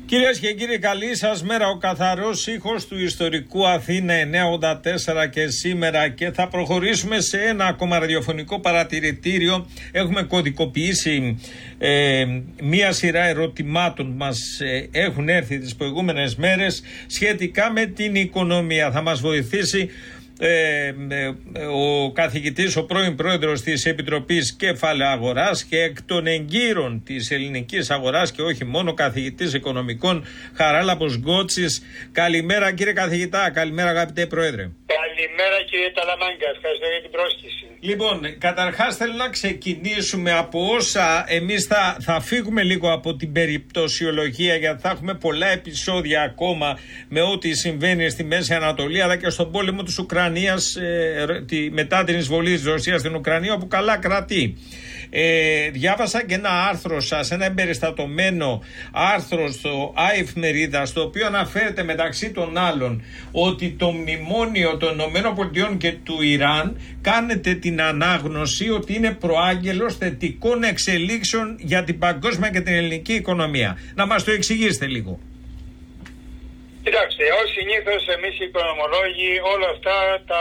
Κυρίες και κύριοι, καλή σας μέρα. Ο καθαρός ήχος του ιστορικού Αθήνα 984 και σήμερα, και θα προχωρήσουμε σε ένα ακόμα ραδιοφωνικό παρατηρητήριο. Έχουμε κωδικοποιήσει μία σειρά ερωτημάτων που μας έχουν έρθει τις προηγούμενες μέρες σχετικά με την οικονομία. Θα μας βοηθήσει ο καθηγητής, ο πρώην πρόεδρος της Επιτροπής Κεφαλαίου Αγοράς και εκ των εγκύρων της ελληνικής αγοράς και όχι μόνο, καθηγητής οικονομικών, Χαράλαμπος Γκότσης. Καλημέρα κύριε καθηγητά, καλημέρα αγαπητέ πρόεδρε. Καλημέρα κύριε Ταλαμάγκα, ευχαριστώ για την πρόσκληση. Λοιπόν, καταρχάς θέλω να ξεκινήσουμε από όσα εμείς θα φύγουμε λίγο από την περιπτωσιολογία, γιατί θα έχουμε πολλά επεισόδια ακόμα με ό,τι συμβαίνει στη Μέση Ανατολή αλλά και στον πόλεμο της Ουκρανίας μετά την εισβολή της Ρωσίας στην Ουκρανία, όπου καλά κρατεί. Διάβασα και ένα άρθρο σας, ένα εμπεριστατωμένο άρθρο στο ΑΕΦ-Μερίδα, στο οποίο αναφέρεται μεταξύ των άλλων ότι το μνημόνιο των ΗΠΑ και του Ιράν κάνετε την ανάγνωση ότι είναι προάγγελος θετικών εξελίξεων για την παγκόσμια και την ελληνική οικονομία. Να μας το εξηγήσετε λίγο. Κοιτάξτε, ως συνήθως εμείς οι οικονομολόγοι όλα αυτά τα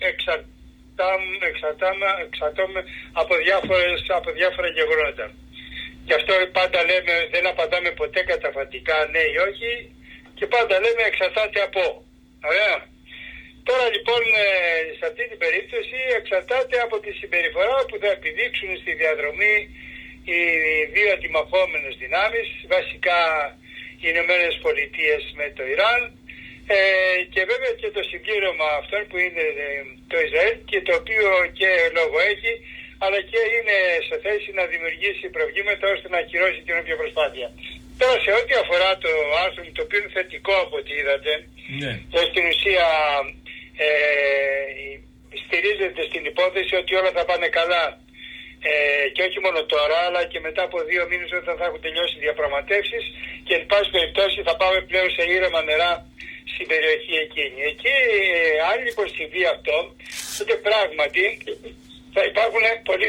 εξαρτάμε από διάφορα γεγονότα. Γι' αυτό πάντα λέμε, δεν απαντάμε ποτέ καταφατικά ναι ή όχι, και πάντα λέμε εξαρτάται από. Ωραία. Τώρα λοιπόν σε αυτή την περίπτωση εξαρτάται από τη συμπεριφορά που θα επιδείξουν στη διαδρομή οι δύο αντιμαχόμενες δυνάμεις, βασικά οι Ηνωμένες Πολιτείες με το Ιράν, και βέβαια και το συμπλήρωμα αυτών που είναι το Ισραήλ, και το οποίο και λόγο έχει, αλλά και είναι σε θέση να δημιουργήσει προβλήματα ώστε να ακυρώσει την όποια προσπάθεια. Τώρα σε ό,τι αφορά το άρθρο, το οποίο είναι θετικό από ό,τι είδατε, στην ουσία στηρίζεται στην υπόθεση ότι όλα θα πάνε καλά, και όχι μόνο τώρα αλλά και μετά από 2 μήνες όταν θα έχουν τελειώσει οι διαπραγματεύσεις, και εν πάση περιπτώσει θα πάμε πλέον σε ήρεμα νερά στην περιοχή εκείνη. Εκεί αν λοιπόν συμβεί αυτό, τότε πράγματι θα υπάρχουν πολύ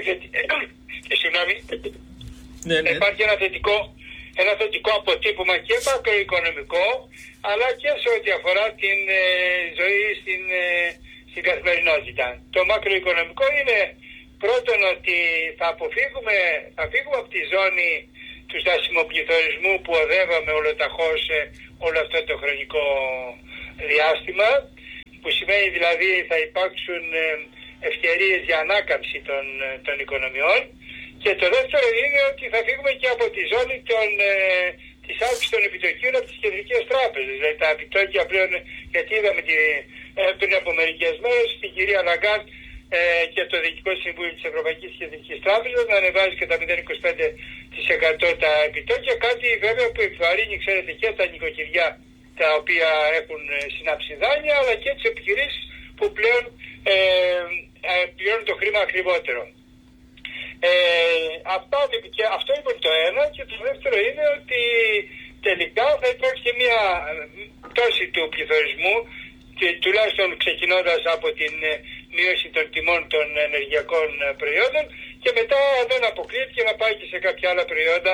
υπάρχει ένα θετικό αποτύπωμα και μακροοικονομικό, αλλά και σε ό,τι αφορά την ζωή στην καθημερινότητα. Το μακροοικονομικό είναι πρώτον ότι θα φύγουμε από τη ζώνη του στασιμοπληθωρισμού που οδεύαμε ολοταχώς όλο αυτό το χρονικό διάστημα, που σημαίνει δηλαδή θα υπάρξουν ευκαιρίες για ανάκαμψη των οικονομιών, και το δεύτερο είναι ότι θα φύγουμε και από τη ζώνη της αύξησης των επιτοκίων από τις κεντρικές τράπεζες. Δηλαδή τα επιτόκια πλέον, γιατί είδαμε πριν από μερικές μέρες την κυρία Λαγκάρντ και το Διοικητικό Συμβούλιο της Ευρωπαϊκής Κεντρικής Τράπεζας να ανεβάζει κατά 0,25% τα επιτόκια, κάτι βέβαια που επιβαρύνει, ξέρετε, και τα νοικοκυριά τα οποία έχουν συνάψει δάνεια, αλλά και τις επιχειρήσεις που πλέον πληρώνουν το χρήμα ακριβότερο. Αυτό είναι το ένα, και το δεύτερο είναι ότι τελικά θα υπάρξει και μια πτώση του πληθωρισμού, τουλάχιστον ξεκινώντας από την μείωση των τιμών των ενεργειακών προϊόντων, και μετά δεν αποκλείεται και να πάει και σε κάποια άλλα προϊόντα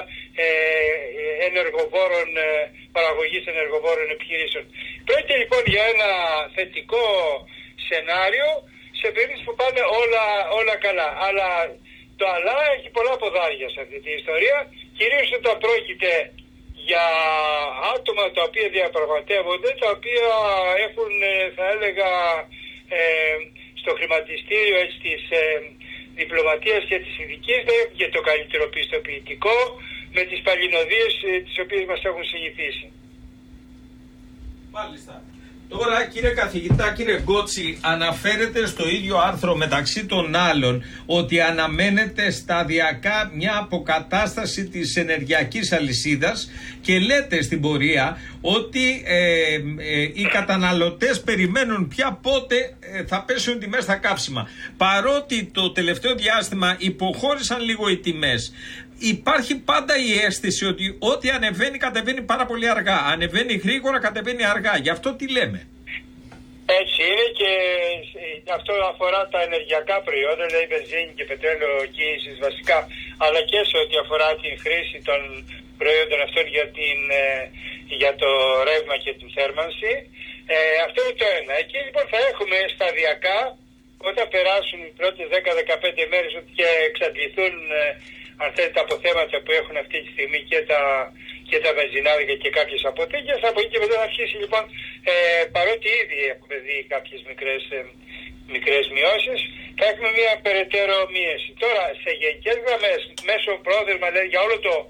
παραγωγής ενεργοβόρων επιχειρήσεων. Πρόκειται λοιπόν για ένα θετικό σενάριο σε περίπτωση που πάνε όλα καλά. Αλλά το αλλά έχει πολλά ποδάρια σε αυτή την ιστορία, κυρίως όταν πρόκειται για άτομα τα οποία διαπραγματεύονται, τα οποία έχουν, θα έλεγα, στο χρηματιστήριο της διπλωματίας και της ειδικής, δεν έχουν και το καλύτερο πιστοποιητικό με τις παλινοδίες τις οποίες μας έχουν συνηθίσει. Μάλιστα. Τώρα κύριε καθηγητά, κύριε Γκότση, αναφέρεται στο ίδιο άρθρο μεταξύ των άλλων ότι αναμένεται σταδιακά μια αποκατάσταση της ενεργειακής αλυσίδας, και λέτε στην πορεία ότι οι καταναλωτές περιμένουν πια πότε θα πέσουν οι τιμές στα καύσιμα. Παρότι το τελευταίο διάστημα υποχώρησαν λίγο οι τιμές, υπάρχει πάντα η αίσθηση ότι ό,τι ανεβαίνει κατεβαίνει πάρα πολύ αργά. Ανεβαίνει γρήγορα, κατεβαίνει αργά. Γι' αυτό τι λέμε. Έτσι είναι, και αυτό αφορά τα ενεργειακά προϊόντα, δηλαδή βενζίνη και πετρέλαιο κίνησης βασικά, αλλά και σε ό,τι αφορά την χρήση των προϊόντων αυτών για το ρεύμα και την θέρμανση. Αυτό είναι το ένα. Εκεί λοιπόν θα έχουμε σταδιακά, όταν περάσουν οι πρώτες 10-15 μέρες και εξαντληθούν αν θέλετε τα αποθέματα που έχουν αυτή τη στιγμή και τα βενζινάδικα και κάποιες αποθήκες, από εκεί και μετά θα αρχίσει λοιπόν, παρότι ήδη έχουμε δει κάποιες μικρές μειώσεις, θα έχουμε μια περαιτέρω μείωση. Τώρα σε γενικές γραμμές, μέσω πρόθεσμα λέει για όλο το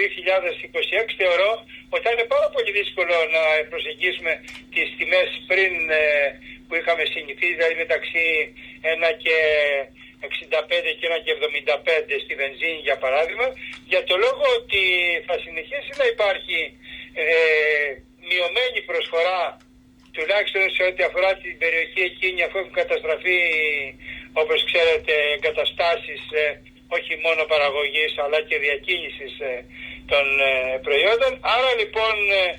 2026 θεωρώ ότι θα είναι πάρα πολύ δύσκολο να προσεγγίσουμε τις τιμές πριν που είχαμε συνηθίσει, δηλαδή μεταξύ 1 και 65 και 1 και 75 στη βενζίνη για παράδειγμα, για το λόγο ότι θα συνεχίσει να υπάρχει μειωμένη προσφορά, τουλάχιστον σε ό,τι αφορά την περιοχή εκείνη, αφού έχουν καταστραφεί, όπως ξέρετε, εγκαταστάσεις όχι μόνο παραγωγής αλλά και διακίνησης των προϊόντων. Άρα λοιπόν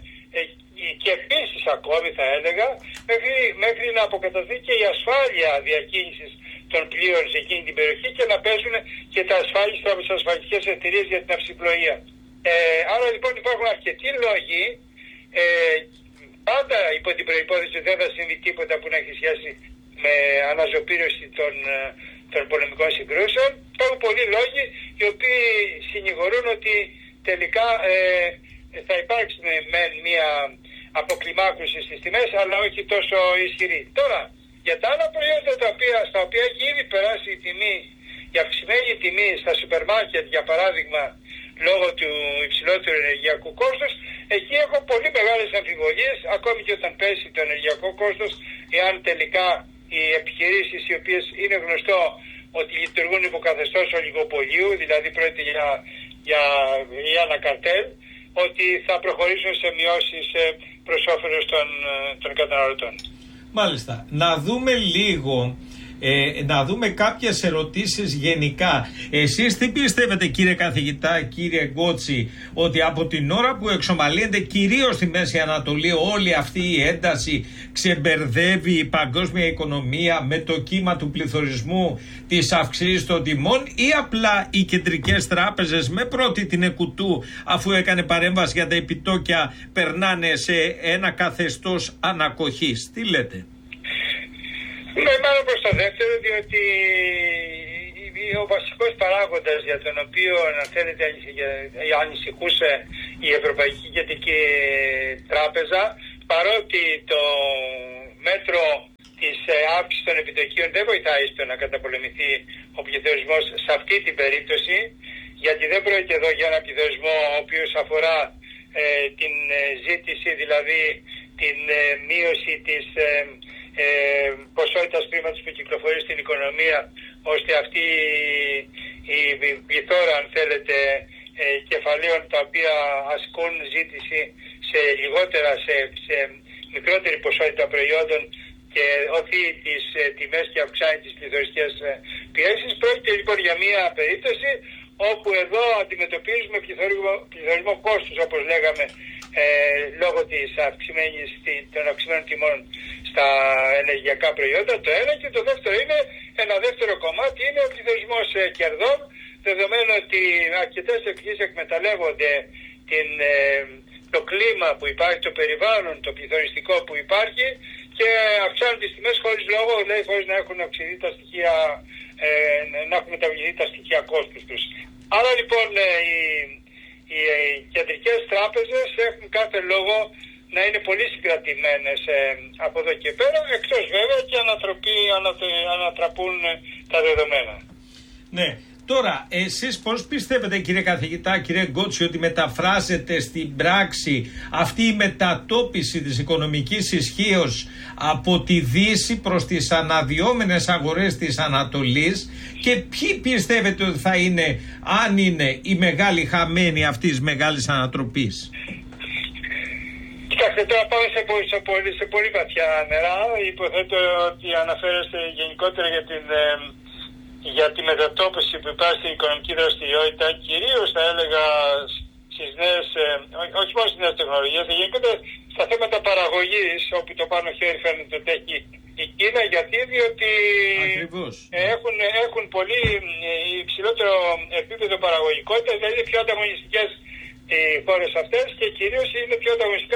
και επίσης ακόμη θα έλεγα μέχρι να αποκαταστεί και η ασφάλεια διακίνησης των πλοίων σε εκείνη την περιοχή και να παίζουν και τα ασφαλιστικές εταιρείες για την αυσιπλοεία. Άρα λοιπόν υπάρχουν αρκετοί λόγοι, πάντα υπό την προϋπόθεση ότι δεν θα συμβεί τίποτα που να έχει σχέση με αναζωπήρωση των πολεμικών συγκρούσεων. Υπάρχουν πολλοί λόγοι οι οποίοι συνηγορούν ότι τελικά θα υπάρξει μια αποκλιμάκωση στις τιμές, αλλά όχι τόσο ισχυρή. Τώρα, για τα άλλα προϊόντα στα οποία έχει ήδη περάσει η αυξημένη τιμή στα σούπερ μάρκετ, για παράδειγμα, λόγω του υψηλότερου ενεργειακού κόστους, εκεί έχω πολύ μεγάλες αμφιβολίες, ακόμη και όταν πέσει το ενεργειακό κόστος, εάν τελικά οι επιχειρήσεις οι οποίες είναι γνωστό ότι λειτουργούν υποκαθεστώς ολιγοπολίου, δηλαδή πρόκειται για ένα καρτέλ, ότι θα προχωρήσουν σε μειώσεις προς όφελος των καταναλωτών. Μάλιστα. Να δούμε λίγο, να δούμε κάποιες ερωτήσεις γενικά. Εσείς τι πιστεύετε, κύριε καθηγητά, κύριε Γκότση, ότι από την ώρα που εξομαλύνεται κυρίως στη Μέση Ανατολή όλη αυτή η ένταση ξεμπερδεύει η παγκόσμια οικονομία με το κύμα του πληθωρισμού, της αυξήσης των τιμών, ή απλά οι κεντρικές τράπεζες με πρώτη την ΕΚΟΥΤΟΥ, αφού έκανε παρέμβαση για τα επιτόκια, περνάνε σε ένα καθεστώς ανακοχής? Τι λέτε? Μάλλον προς το δεύτερο, διότι ο βασικός παράγοντας για τον οποίο, αν θέλετε, ανησυχούσε η Ευρωπαϊκή Κεντρική Τράπεζα, παρότι το μέτρο της αύξησης των επιτοκίων δεν βοηθάει στο να καταπολεμηθεί ο πληθωρισμός σε αυτή την περίπτωση, γιατί δεν πρόκειται εδώ για ένα πληθωρισμό ο οποίος αφορά την ζήτηση, δηλαδή την μείωση της ποσότητας χρήματος που κυκλοφορεί στην οικονομία, ώστε αυτή η πληθώρα, αν θέλετε, κεφαλαίων τα οποία ασκούν ζήτηση σε λιγότερα, σε μικρότερη ποσότητα προϊόντων και οθεί τις τιμές και αυξάνει τις πληθωριστικές πιέσεις. Πρόκειται λοιπόν για μια περίπτωση όπου εδώ αντιμετωπίζουμε πληθωρισμό κόστους, όπως λέγαμε, λόγω των αυξημένων τιμών στα ενεργειακά προϊόντα, το ένα, και το δεύτερο είναι, ένα δεύτερο κομμάτι είναι ο πληθωρισμός κερδών, δεδομένου ότι αρκετές επιχειρήσεις εκμεταλλεύονται το κλίμα που υπάρχει, το περιβάλλον, το πληθωριστικό που υπάρχει, και αυξάνουν τις τιμές χωρίς λόγο, δηλαδή χωρίς να έχουν αυξηθεί τα στοιχεία, να έχουν μεταβληθεί τα στοιχεία κόστους τους. Άρα λοιπόν οι κεντρικές τράπεζες έχουν κάθε λόγο να είναι πολύ συγκρατημένες από εδώ και πέρα, εκτός βέβαια και ανατραπούν τα δεδομένα. Ναι. Τώρα, εσείς πώς πιστεύετε, κύριε καθηγητά, κύριε Γκότση, ότι μεταφράζεται στην πράξη αυτή η μετατόπιση της οικονομικής ισχύως από τη Δύση προς τις αναδυόμενες αγορές της Ανατολής, και ποιοι πιστεύετε ότι θα είναι, αν είναι, οι μεγάλοι χαμένοι αυτής της μεγάλης ανατροπής? Κοιτάξτε, τώρα πάμε σε πολύ βαθιά νερά. Υποθέτω ότι αναφέρεστε γενικότερα για τη μετατόπιση που υπάρχει στην οικονομική δραστηριότητα, κυρίως θα έλεγα στις νέες, όχι μόνο στις νέες τεχνολογίες, γενικότερα στα θέματα παραγωγής, όπου το πάνω χέρι φαίνεται ότι έχει η Κίνα, διότι έχουν πολύ υψηλότερο επίπεδο παραγωγικότητας, δηλαδή πιο ανταγωνιστικές οι χώρες αυτές και κυρίως είναι πιο ανταγωνιστικά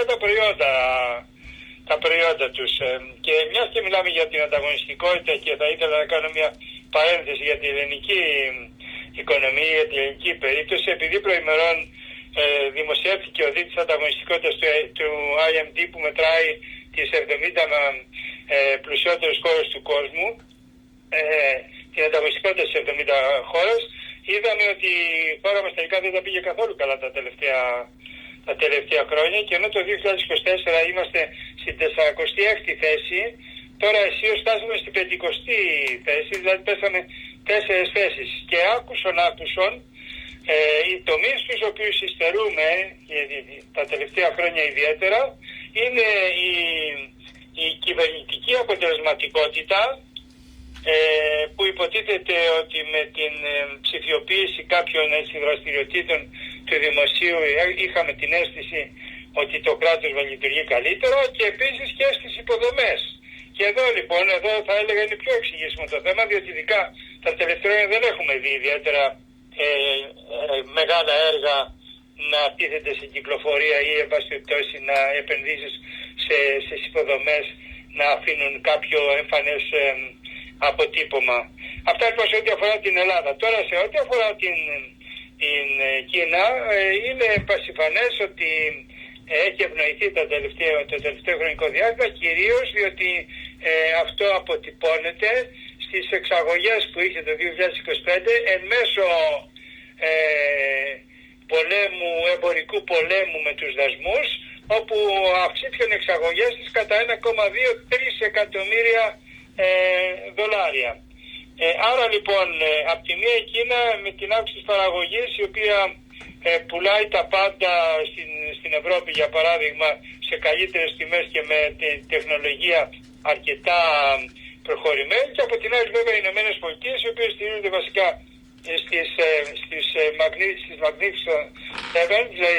τα προϊόντα τους. Και μιας και μιλάμε για την ανταγωνιστικότητα και θα ήθελα να κάνω μια παρένθεση για την ελληνική οικονομία, για την ελληνική περίπτωση, επειδή προημερών δημοσιεύτηκε ο δείκτης ανταγωνιστικότητας του IMD που μετράει τις 70 πλουσιότερες χώρες του κόσμου, την ανταγωνιστικότητα στις 70 χώρες, είδαμε ότι η χώρα μας τελικά δεν τα πήγε καθόλου καλά τα τελευταία χρόνια και ενώ το 2024 είμαστε στην 46η θέση, τώρα αισίως φτάσαμε στην 50η θέση, δηλαδή πέσαμε 4 θέσεις. Και άκουσον οι τομείς στους οποίους υστερούμε τα τελευταία χρόνια ιδιαίτερα είναι η κυβερνητική αποτελεσματικότητα, που υποτίθεται ότι με την ψηφιοποίηση κάποιων δραστηριοτήτων του δημοσίου είχαμε την αίσθηση ότι το κράτος θα λειτουργεί καλύτερα, και επίσης και στις υποδομές. Και εδώ λοιπόν, θα έλεγα είναι πιο εξηγήσιμο το θέμα, διότι ειδικά τα τελευταία δεν έχουμε δει ιδιαίτερα μεγάλα έργα να τίθεται στην κυκλοφορία ή εν πάση περιπτώσει να επενδύσεις στις υποδομές να αφήνουν κάποιο εμφανές αποτύπωμα. Αυτά λοιπόν σε ό,τι αφορά την Ελλάδα. Τώρα σε ό,τι αφορά την Κίνα, είναι πασιφανές ότι έχει ευνοηθεί το τελευταίο χρονικό διάστημα, κυρίως διότι αυτό αποτυπώνεται στις εξαγωγές που είχε το 2025 εν μέσω εμπορικού πολέμου με τους δασμούς, όπου αυξήθηκαν εξαγωγές της κατά 1,2-3 εκατομμύρια δολάρια. Άρα λοιπόν, από τη μία η Κίνα με την αύξηση της παραγωγής, η οποία πουλάει τα πάντα στην Ευρώπη, για παράδειγμα, σε καλύτερες τιμές και με τεχνολογία αρκετά προχωρημένη, και από την άλλη βέβαια οι Ηνωμένες Πολιτείες, οι οποίες στηρίζονται βασικά στις Magnificent Seven, δηλαδή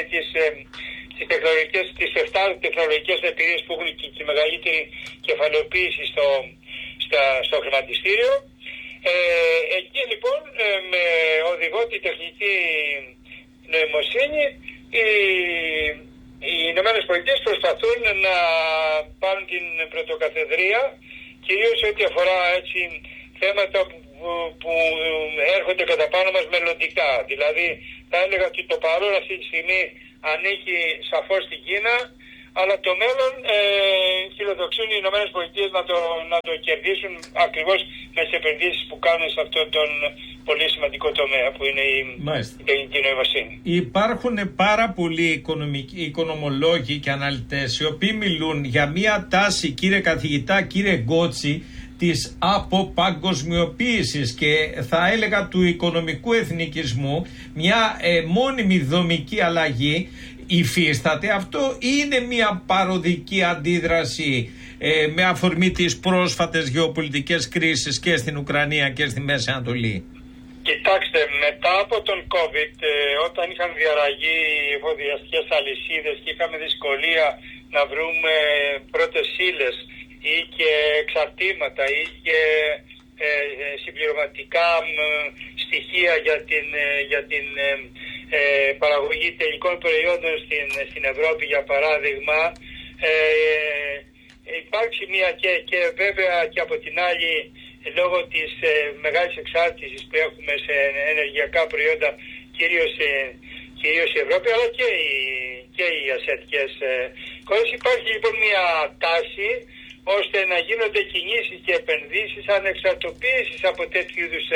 τις 7 τεχνολογικές εταιρείες που έχουν τη μεγαλύτερη κεφαλαιοποίηση στο χρηματιστήριο. Εκεί λοιπόν με οδηγό τη τεχνική νοημοσύνη οι Ηνωμένες Πολιτείες προσπαθούν να πάρουν την πρωτοκαθεδρία, κυρίως ό,τι αφορά θέματα που έρχονται κατά πάνω μας μελλοντικά. Δηλαδή θα έλεγα ότι το παρόν αυτή τη στιγμή ανήκει σαφώς στην Κίνα, αλλά το μέλλον φιλοδοξούν οι Ηνωμένες Πολιτείες να το κερδίσουν ακριβώς με τις επενδύσεις που κάνουν σε αυτόν τον πολύ σημαντικό τομέα που είναι η τεχνική νοημοσύνη. Υπάρχουν πάρα πολλοί οικονομολόγοι και αναλυτές οι οποίοι μιλούν για μια τάση, κύριε καθηγητά, κύριε Γκότσι, της αποπαγκοσμιοποίησης και θα έλεγα του οικονομικού εθνικισμού, μια μόνιμη δομική αλλαγή. Υφίσταται αυτό ή είναι μια παροδική αντίδραση με αφορμή τις πρόσφατες γεωπολιτικές κρίσεις και στην Ουκρανία και στη Μέση Ανατολή? Κοιτάξτε, μετά από τον COVID, όταν είχαν διαραγεί οι εφοδιαστικές αλυσίδες και είχαμε δυσκολία να βρούμε πρώτες ύλες ή και εξαρτήματα ή και συμπληρωματικά στοιχεία για την παραγωγή τελικών προϊόντων στην Ευρώπη, για παράδειγμα, υπάρχει μια και βέβαια και από την άλλη, λόγω της μεγάλης εξάρτησης που έχουμε σε ενεργειακά προϊόντα, κυρίως η Ευρώπη αλλά και οι ασιατικές χώρες, υπάρχει λοιπόν μια τάση ώστε να γίνονται κινήσεις και επενδύσεις ανεξαρτοποίησης από τέτοιου είδους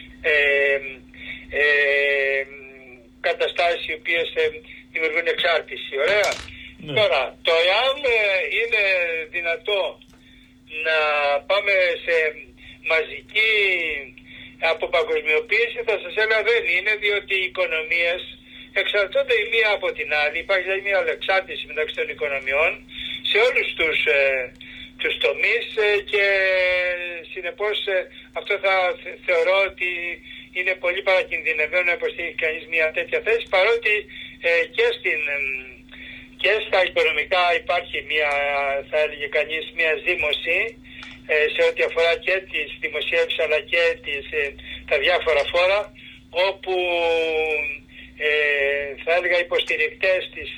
καταστάσεις οι οποίες δημιουργούν εξάρτηση. Ωραία. Ναι. Τώρα, το εάν είναι δυνατό να πάμε σε μαζική αποπαγκοσμιοποίηση, θα σας έλεγα δεν είναι, διότι οι οικονομίες εξαρτώνται η μία από την άλλη. Υπάρχει δηλαδή μια αλληλεξάρτηση μεταξύ των οικονομιών σε όλους τους τομείς και συνεπώς αυτό θα θεωρώ ότι είναι πολύ παρακινδυνευμένο να υποστηρίξει κανείς μια τέτοια θέση, παρότι και στα οικονομικά υπάρχει μια, θα έλεγε κανείς, μια ζήμωση σε ό,τι αφορά και τις δημοσιεύσεις αλλά και τα διάφορα φόρα, όπου θα έλεγα υποστηρικτές της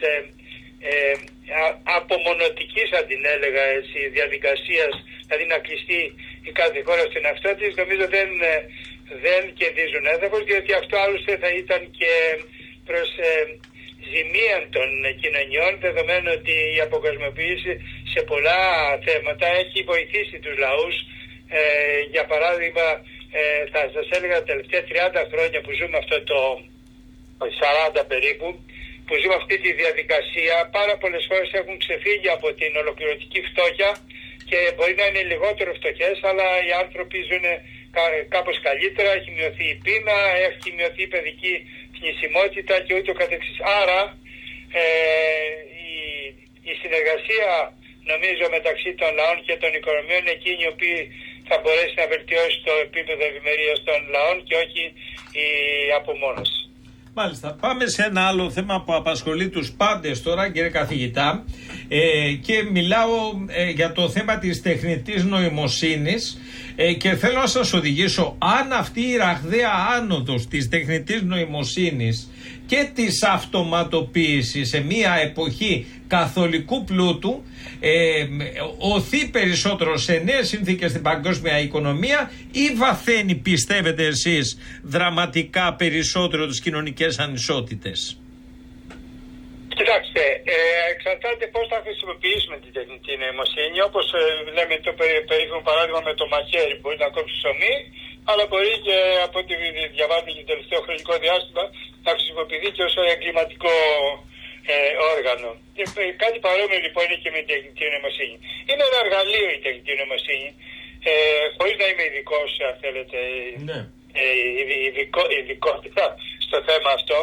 απομονωτικής, αν την έλεγα έτσι, διαδικασίας, δηλαδή να κλειστεί η κάθε χώρα στον εαυτό της, νομίζω δεν κερδίζουν έδαφος, διότι αυτό άλλωστε θα ήταν και προς ζημία των κοινωνιών, δεδομένου ότι η αποκοσμοποίηση σε πολλά θέματα έχει βοηθήσει τους λαούς. Για παράδειγμα, θα σας έλεγα τα τελευταία 30 χρόνια που ζούμε αυτό το 40 περίπου, που ζούμε αυτή τη διαδικασία, πάρα πολλές χώρες έχουν ξεφύγει από την ολοκληρωτική φτώχεια και μπορεί να είναι λιγότερο φτωχές, αλλά οι άνθρωποι ζουν κάπως καλύτερα, έχει μειωθεί η πείνα, έχει μειωθεί η παιδική θνησιμότητα και ούτω καθεξής. Άρα η συνεργασία, νομίζω, μεταξύ των λαών και των οικονομιών είναι εκείνη η οποία θα μπορέσει να βελτιώσει το επίπεδο ευημερίας των λαών και όχι η απομόνωση. Μάλιστα. Πάμε σε ένα άλλο θέμα που απασχολεί τους πάντες τώρα, κύριε καθηγητά, και μιλάω για το θέμα της τεχνητής νοημοσύνης και θέλω να σας οδηγήσω, αν αυτή η ραγδαία άνοδος της τεχνητής νοημοσύνης και της αυτοματοποίησης σε μια εποχή καθολικού πλούτου οθεί περισσότερο σε νέες συνθήκες στην παγκόσμια οικονομία ή βαθαίνει, πιστεύετε εσείς, δραματικά περισσότερο τις κοινωνικές ανισότητες? Κοιτάξτε, εξαρτάται πώς θα χρησιμοποιήσουμε την τεχνητή νοημοσύνη. Όπως λέμε το περίφημο παράδειγμα με το μαχαίρι, μπορεί να κόψει ψωμί, αλλά μπορεί και από ό,τι διαβάζουμε το τελευταίο χρονικό διάστημα να χρησιμοποιηθεί και ως εγκληματικό όργανο. Κάτι παρόμοιο λοιπόν είναι και με την τεχνητή νοημοσύνη. Είναι ένα εργαλείο η τεχνητή νοημοσύνη, χωρίς να είμαι ειδικός, αν θέλετε, ειδικότητα στο θέμα αυτό.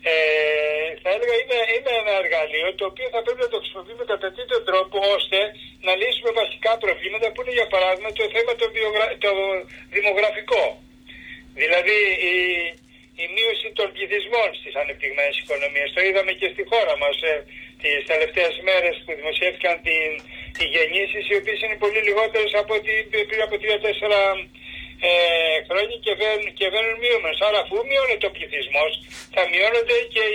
Θα έλεγα είναι ένα εργαλείο το οποίο θα πρέπει να το χρησιμοποιούμε κατά τέτοιο τρόπο ώστε να λύσουμε βασικά προβλήματα που είναι, για παράδειγμα, το θέμα το δημογραφικό. Δηλαδή η μείωση των πληθυσμών στις ανεπτυγμένες οικονομίες. Το είδαμε και στη χώρα μας τις τελευταίες μέρες που δημοσιεύτηκαν οι γεννήσεις, οι οποίες είναι πολύ λιγότερες από πριν από 3-4 χρόνια και βαίνουν μειούμενες. Άρα αφού μειώνεται ο πληθυσμός, θα μειώνονται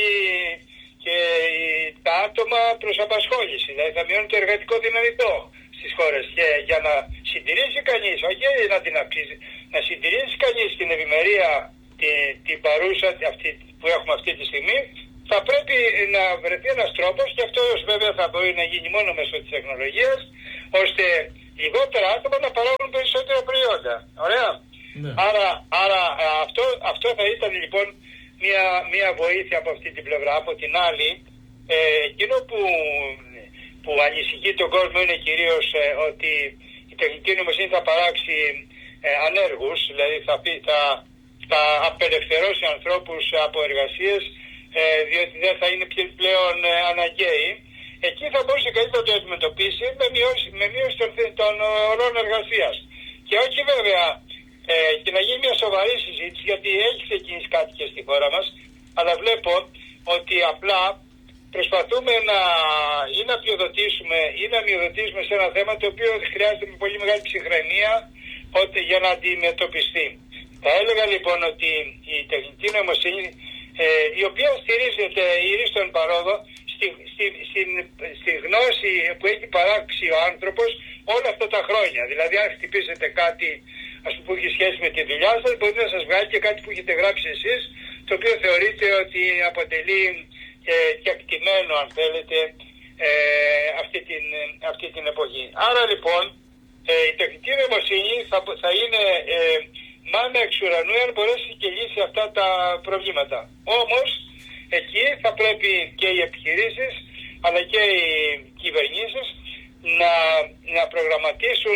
και τα άτομα προς απασχόληση. Δηλαδή θα μειώνεται το εργατικό δυναμικό στις χώρες. Και για να συντηρήσει κανείς, όχι να την αυξήσει, να συντηρήσει κανείς την ευημερία την παρούσα αυτή που έχουμε αυτή τη στιγμή, θα πρέπει να βρεθεί ένας τρόπος, και αυτό βέβαια θα μπορεί να γίνει μόνο μέσω της τεχνολογίας, ώστε λιγότερα άτομα να παράγουν περισσότερα προϊόντα. Ωραία. Ναι. Άρα αυτό θα ήταν λοιπόν μια βοήθεια από αυτή την πλευρά. Από την άλλη, εκείνο που ανησυχεί τον κόσμο είναι κυρίως ότι η τεχνητή νοημοσύνη θα παράξει ανέργους, δηλαδή θα απελευθερώσει ανθρώπους από εργασίες, διότι δεν θα είναι πλέον αναγκαίοι. Εκεί θα μπορούσε κανείς να το αντιμετωπίσει με μείωση των ωρών εργασίας. Και όχι βέβαια και να γίνει μια σοβαρή συζήτηση, γιατί έχει ξεκινήσει κάτι και στη χώρα μας, αλλά βλέπω ότι απλά προσπαθούμε να πλειοδοτήσουμε ή να μειοδοτήσουμε σε ένα θέμα το οποίο χρειάζεται με πολύ μεγάλη ψυχραιμία για να αντιμετωπιστεί. Θα έλεγα λοιπόν ότι η τεχνητή νοημοσύνη, η οποία στηρίζεται ήριστον παρόδο στη γνώση που έχει παράξει ο άνθρωπος όλα αυτά τα χρόνια. Δηλαδή αν χτυπήσετε κάτι, ας πούμε, που έχει σχέση με τη δουλειά σας, μπορεί να σας βγάλει και κάτι που έχετε γράψει εσείς, το οποίο θεωρείτε ότι αποτελεί και ακτιμένο, αν θέλετε, αυτή την εποχή. Άρα λοιπόν η τεχνητή νοημοσύνη θα είναι μάνα εξ ουρανού αν μπορέσει και λύσει αυτά τα προβλήματα. Όμως εκεί θα πρέπει και οι επιχειρήσεις αλλά και οι κυβερνήσεις να προγραμματίσουν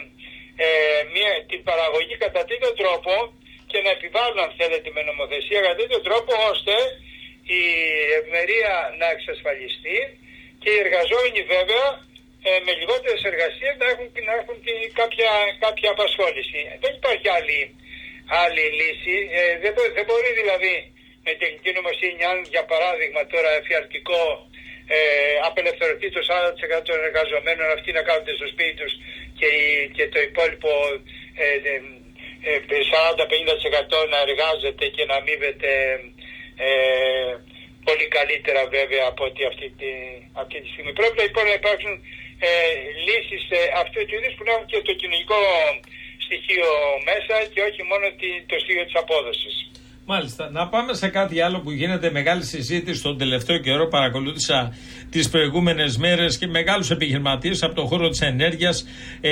την παραγωγή κατά τέτοιο τρόπο και να επιβάλλουν, αν θέλετε, με νομοθεσία κατά τέτοιο τρόπο ώστε η ευημερία να εξασφαλιστεί και οι εργαζόμενοι βέβαια με λιγότερες εργασίες να έχουν κάποια απασχόληση. Δεν υπάρχει άλλη λύση. Δεν μπορεί δηλαδή με τεχνητή νοημοσύνη, αν για παράδειγμα τώρα εφιαλτικό απελευθερωθεί το 40% των εργαζομένων, αυτοί να κάνουν στο σπίτι τους και το υπόλοιπο 40-50% να εργάζεται και να αμείβεται πολύ καλύτερα βέβαια από ότι αυτή τη στιγμή. Πρέπει λοιπόν να υπάρξουν λύσεις αυτού του είδους που να έχουν και το κοινωνικό στοιχείο μέσα και όχι μόνο το στοιχείο της απόδοσης. Μάλιστα. Να πάμε σε κάτι άλλο που γίνεται μεγάλη συζήτηση τον τελευταίο καιρό. Παρακολούθησα τις προηγούμενες μέρες και μεγάλους επιχειρηματίες από τον χώρο της ενέργειας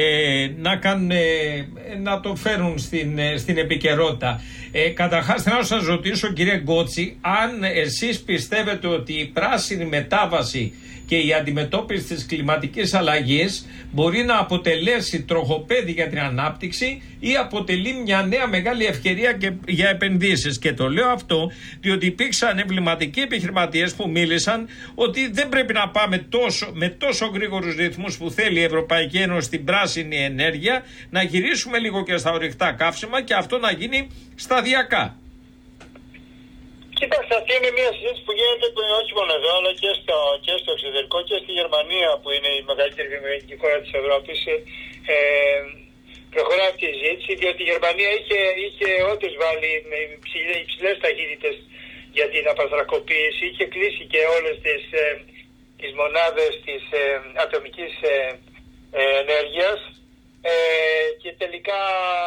να το φέρουν στην επικαιρότητα. Καταρχάς θέλω να σας ρωτήσω, κύριε Γκότση, αν εσείς πιστεύετε ότι η πράσινη μετάβαση και η αντιμετώπιση της κλιματικής αλλαγής μπορεί να αποτελέσει τροχοπέδι για την ανάπτυξη ή αποτελεί μια νέα μεγάλη ευκαιρία και για επενδύσεις. Και το λέω αυτό διότι υπήρξαν εμβληματικοί επιχειρηματίες που μίλησαν ότι δεν πρέπει να πάμε με τόσο γρήγορους ρυθμούς που θέλει η Ευρωπαϊκή Ένωση στην πράσινη ενέργεια, να γυρίσουμε λίγο και στα ορυκτά καύσιμα και αυτό να γίνει σταδιακά. Κοιτάξτε, αυτή είναι μια συζήτηση που γίνεται όχι μόνο εδώ, αλλά και στο εξωτερικό και στη Γερμανία, που είναι η μεγαλύτερη βιομηχανική χώρα της Ευρώπης. Προχωράει αυτή η συζήτηση, διότι η Γερμανία είχε όντως βάλει με υψηλές ταχύτητες για την απανθρακοποίηση, είχε κλείσει και όλες τις μονάδες της ατομικής ενέργειας και τελικά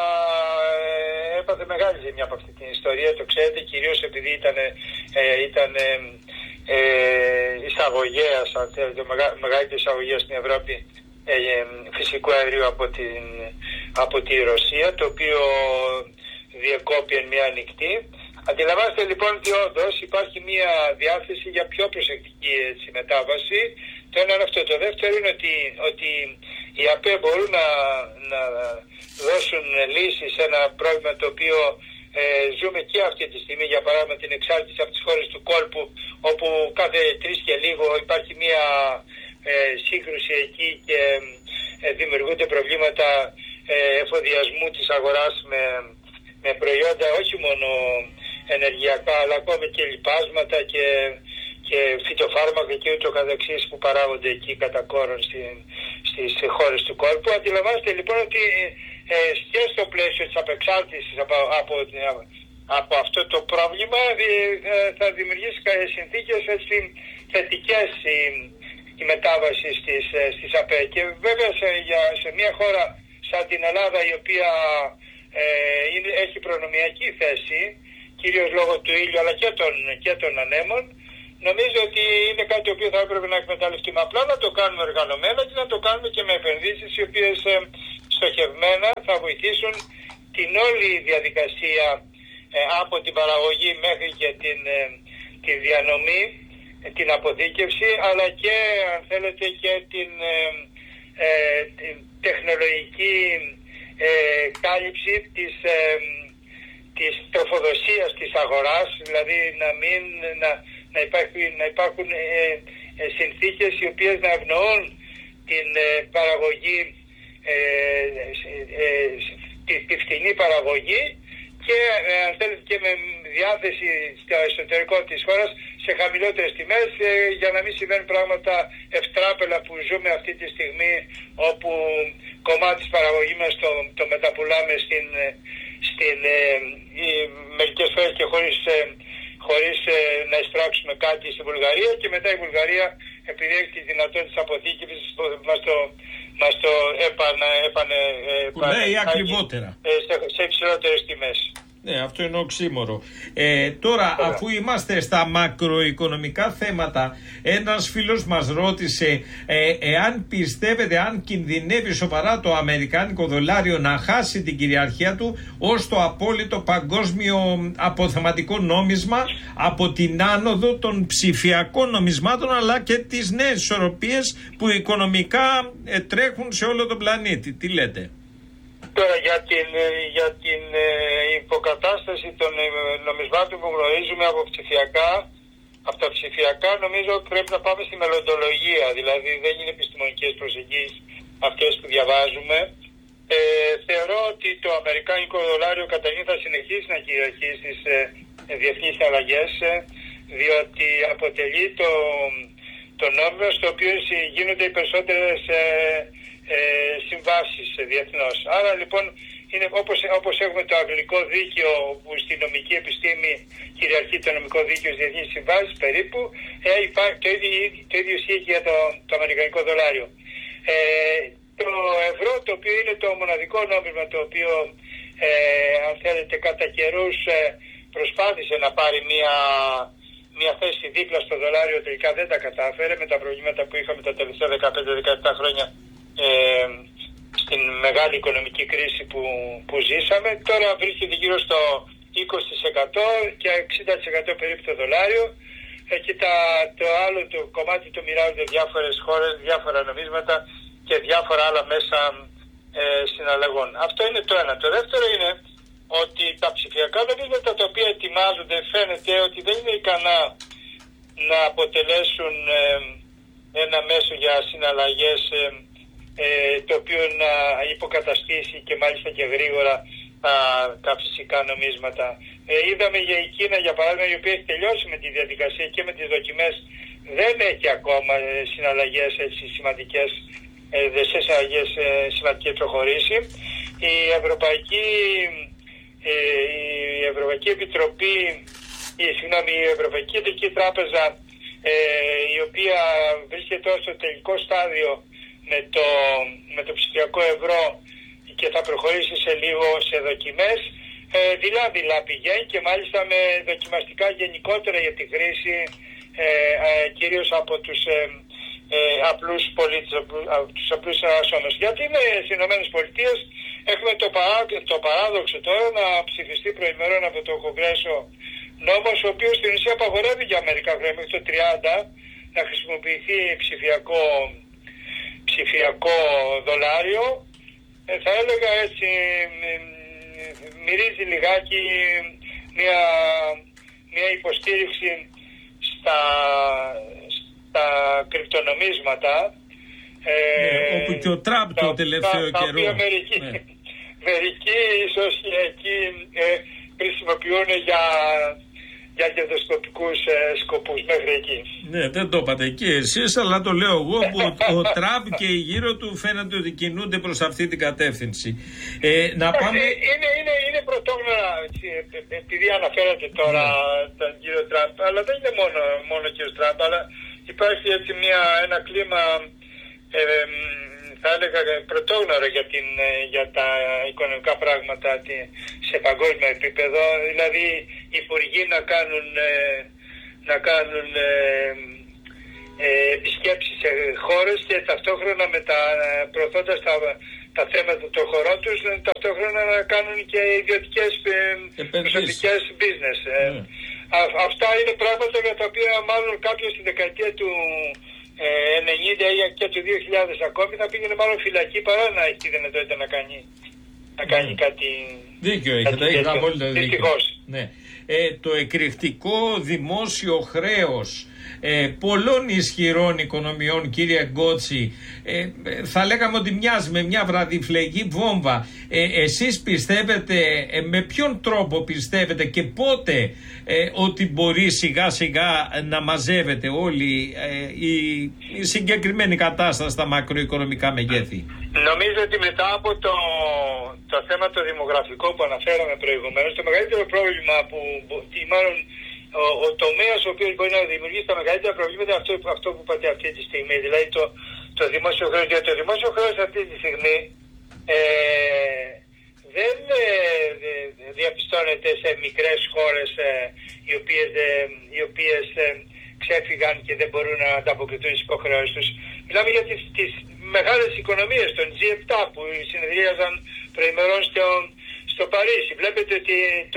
έπαθε μεγάλη ζημιά από αυτή την ιστορία, το ξέρετε, κυρίως επειδή ήταν εισαγωγέας, αν θέλετε, μεγαλύτερη εισαγωγέας στην Ευρώπη φυσικού αερίου από τη Ρωσία, το οποίο διεκόπη εν μία νυχτή. Αντιλαμβάνεστε λοιπόν ότι όντως υπάρχει μια διάθεση για πιο προσεκτική μετάβαση. Το ένα είναι αυτό. Το δεύτερο είναι ότι οι ΑΠΕ μπορούν να δώσουν λύσεις σε ένα πρόβλημα το οποίο ζούμε και αυτή τη στιγμή, για παράδειγμα την εξάρτηση από τις χώρες του κόλπου, όπου κάθε 3 και λίγο υπάρχει μια σύγκρουση εκεί και δημιουργούνται προβλήματα εφοδιασμού της αγοράς με προϊόντα όχι μόνο ενεργειακά, αλλά ακόμη και λιπάσματα και φυτοφάρμακα και ούτω καθεξής που παράγονται εκεί κατά κόρον στις χώρες του κόλπου. Αντιλαμβάνεστε λοιπόν ότι και στο πλαίσιο της απεξάρτησης από αυτό το πρόβλημα θα δημιουργήσει συνθήκες θετικές η μετάβαση στις ΑΠΕ. Και βέβαια σε μια χώρα σαν την Ελλάδα, η οποία έχει προνομιακή θέση, κυρίως λόγω του ήλιου αλλά και των ανέμων, νομίζω ότι είναι κάτι το οποίο θα έπρεπε να εκμεταλλευτούμε. Απλά να το κάνουμε οργανωμένα και να το κάνουμε και με επενδύσεις οι οποίες στοχευμένα θα βοηθήσουν την όλη διαδικασία από την παραγωγή μέχρι και τη διανομή, την αποθήκευση, αλλά και αν θέλετε και την τεχνολογική κάλυψη της τροφοδοσίας της αγοράς, δηλαδή να υπάρχουν συνθήκες οι οποίες να ευνοούν την παραγωγή, τη φτηνή παραγωγή και αν θέλετε και με διάθεση στο εσωτερικό της χώρας σε χαμηλότερες τιμές, για να μην συμβαίνουν πράγματα ευτράπελα που ζούμε αυτή τη στιγμή, όπου κομμάτι της παραγωγής μας το μεταπουλάμε μερικές φορές και χωρίς να εισπράξουμε κάτι στην Βουλγαρία, και μετά η Βουλγαρία, επειδή έχει τη δυνατότητα της αποθήκευσης, μας το λέει ακριβότερα σε υψηλότερες τιμές. Ναι, αυτό είναι οξύμορο. Τώρα, αφού είμαστε στα μακροοικονομικά θέματα, ένας φίλος μας ρώτησε εάν πιστεύετε, αν κινδυνεύει σοβαρά το αμερικάνικο δολάριο να χάσει την κυριαρχία του ως το απόλυτο παγκόσμιο αποθεματικό νόμισμα από την άνοδο των ψηφιακών νομισμάτων, αλλά και τις νέες ισορροπίες που οικονομικά τρέχουν σε όλο τον πλανήτη. Τι λέτε? Τώρα για την υποκατάσταση των νομισμάτων που γνωρίζουμε από τα ψηφιακά, νομίζω ότι πρέπει να πάμε στη μελλοντολογία, δηλαδή δεν είναι επιστημονικές προσεγγίσεις αυτές που διαβάζουμε. Θεωρώ ότι το αμερικάνικο δολάριο καταρχήν θα συνεχίσει να κυριαρχεί στις διεθνείς αλλαγές, διότι αποτελεί το νόμισμα στο οποίο γίνονται οι περισσότερες συμβάσεις διεθνώς. Άρα λοιπόν είναι όπως έχουμε το αγγλικό δίκαιο που στη νομική επιστήμη κυριαρχεί το νομικό δίκαιο στις διεθνείς συμβάσεις περίπου, το ίδιο ισχύει και για το αμερικανικό δολάριο. Το ευρώ, το οποίο είναι το μοναδικό νόμισμα το οποίο αν θέλετε κατά καιρούς προσπάθησε να πάρει μια θέση δίπλα στο δολάριο, τελικά δεν τα κατάφερε με τα προβλήματα που είχαμε τα τελευταία 15-17 χρόνια στην μεγάλη οικονομική κρίση που ζήσαμε. Τώρα βρίσκεται γύρω στο 20% και 60% περίπου το δολάριο και το άλλο το κομμάτι το μοιράζονται διάφορες χώρες, διάφορα νομίσματα και διάφορα άλλα μέσα συναλλαγών. Αυτό είναι το ένα. Το δεύτερο είναι ότι τα ψηφιακά νομίσματα τα οποία ετοιμάζονται φαίνεται ότι δεν είναι ικανά να αποτελέσουν ένα μέσο για συναλλαγές το οποίο να υποκαταστήσει και μάλιστα και γρήγορα τα φυσικά νομίσματα. Είδαμε για η Κίνα, για παράδειγμα, η οποία έχει τελειώσει με τη διαδικασία και με τις δοκιμές, δεν έχει ακόμα συναλλαγές έτσι σημαντικές, σημαντικές προχωρήσει. Η Ευρωπαϊκή Επιτροπή, η Ευρωπαϊκή Κεντρική Τράπεζα, η οποία βρίσκεται τώρα στο τελικό στάδιο με το ψηφιακό ευρώ και θα προχωρήσει σε λίγο σε δοκιμές, δειλά πηγαίνει και μάλιστα με δοκιμαστικά γενικότερα για τη χρήση κυρίως από τους απλούς πολίτες, από τους απλούς άσωμες. Γιατί στις ΗΠΑ έχουμε το παράδοξο τώρα να ψηφιστεί προημερών από το Κογκρέσο νόμος, ο οποίος στην ουσία απαγορεύει για μερικά χρόνια μέχρι το 30 να χρησιμοποιηθεί ψηφιακό δολάριο. Θα έλεγα έτσι, μυρίζει λιγάκι μια υποστήριξη στα κρυπτονομίσματα. Όπου και ο Τραμπ το τελευταίο καιρό. Μερικοί ίσως εκεί χρησιμοποιούν για κερδοσκοπικούς σκοπούς μέχρι εκεί. Ναι, δεν το είπατε εκεί εσείς, αλλά το λέω εγώ που ο Τραμπ και οι γύρω του φαίνεται ότι κινούνται προς αυτή την κατεύθυνση. Να πάμε... Είναι πρωτόγνωρα, επειδή αναφέρατε τώρα τον κύριο Τραμπ, αλλά δεν είναι μόνο ο κύριος Τραμπ, αλλά υπάρχει έτσι ένα κλίμα, θα έλεγα, πρωτόγνωρο για τα οικονομικά πράγματα σε παγκόσμιο επίπεδο. Δηλαδή οι υπουργοί να κάνουν επισκέψεις σε χώρες και ταυτόχρονα προωθώντας τα θέματα των χωρών τους, ταυτόχρονα να κάνουν και ιδιωτικές προσωπικές business. Αυτά είναι πράγματα για τα οποία μάλλον κάποιος στην δεκαετία του 90 και του 2000 ακόμη θα πήγαινε μάλλον φυλακή παρά να έχει τη δυνατότητα να κάνει κάτι. Δίκιο έχετε, έχετε απόλυτα δίκιο. Ναι. Το εκρηκτικό δημόσιο χρέος πολλών ισχυρών οικονομιών, κύριε Γκότση, θα λέγαμε ότι μοιάζει με μια βραδιφλεγή βόμβα. Εσείς πιστεύετε, με ποιον τρόπο πιστεύετε και πότε ότι μπορεί σιγά σιγά να μαζεύεται όλη η συγκεκριμένη κατάσταση στα μακροοικονομικά μεγέθη? Νομίζω ότι μετά από το θέμα το δημογραφικό που αναφέραμε προηγουμένως, το μεγαλύτερο πρόβλημα μάλλον ο τομέας ο οποίος μπορεί να δημιουργήσει τα μεγαλύτερα προβλήματα αυτό που είπατε αυτή τη στιγμή, δηλαδή το δημόσιο χρέος. Γιατί το δημόσιο χρέος αυτή τη στιγμή δεν διαπιστώνεται σε μικρές χώρες οι οποίες ξέφυγαν και δεν μπορούν να ανταποκριθούν στις υποχρεώσεις τους. Μιλάμε για τις μεγάλες οικονομίες, τον G7 που συνεδρίαζαν προημερών στο Παρίσι. Βλέπετε ότι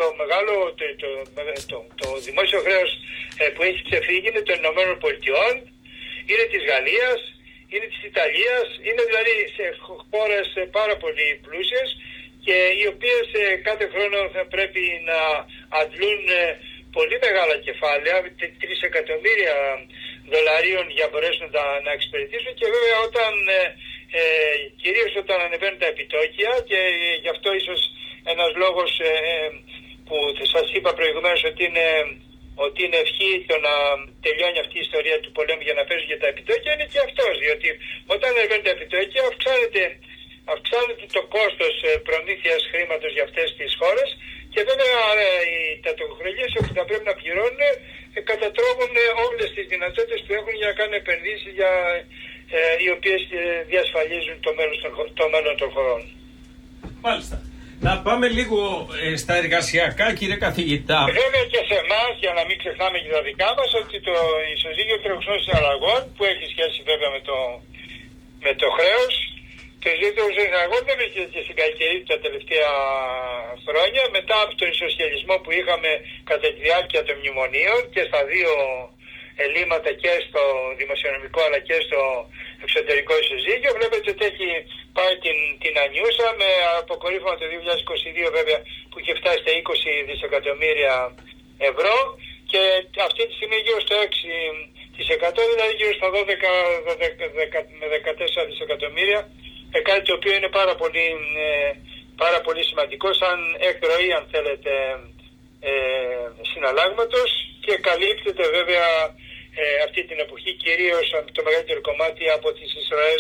το δημόσιο χρέος που έχει ξεφύγει είναι των Ηνωμένων Πολιτειών, είναι της Γαλλίας, είναι της Ιταλίας, είναι δηλαδή σε χώρες πάρα πολύ πλούσιες και οι οποίες κάθε χρόνο θα πρέπει να αντλούν πολύ μεγάλα κεφάλαια, 3 εκατομμύρια δολαρίων για να μπορέσουν να εξυπηρετήσουν, και βέβαια κυρίως όταν ανεβαίνουν τα επιτόκια, και γι' αυτό ίσως ένας λόγος που σας είπα προηγουμένως ότι είναι ευχή το να τελειώνει αυτή η ιστορία του πολέμου για να πέσουν για τα επιτόκια, είναι και αυτός, διότι όταν ανεβαίνουν τα επιτόκια αυξάνεται αυξάνεται το κόστος προμήθειας χρήματος για αυτές τις χώρες και βέβαια τα τοκοχρελίες που θα πρέπει να πληρώνουν κατατρώγουν όλες τις δυνατότητες που έχουν για να κάνουν επενδύσεις οι οποίες διασφαλίζουν το μέλλον των χωρών. Μάλιστα. Να πάμε λίγο στα εργασιακά, κύριε καθηγητά. Βέβαια και σε εμάς, για να μην ξεχνάμε και τα δικά μας, ότι το ισοζύγιο τρεχουσών συναλλαγών, που έχει σχέση βέβαια με το χρέος, το ισοζύγιο τρεχουσών συναλλαγών δεν βρίσκεται στην κακή τα τελευταία χρόνια, μετά από τον ισοσχελισμό που είχαμε κατά τη διάρκεια των μνημονίων και στα δύο ελλείμματα, και στο δημοσιονομικό αλλά και στο εξωτερικό ισοζύγιο. Βλέπετε ότι έχει πάει την ανιούσα με αποκορύφωμα το 2022 βέβαια που είχε φτάσει στα 20 δισεκατομμύρια ευρώ και αυτή τη στιγμή γύρω στο 6%, δηλαδή γύρω στα 12 με 14 δισεκατομμύρια, κάτι το οποίο είναι πάρα πολύ σημαντικό σαν εκροή, αν θέλετε, συναλλάγματος, και καλύπτεται βέβαια αυτή την εποχή κυρίως το μεγαλύτερο κομμάτι από τις εισρωές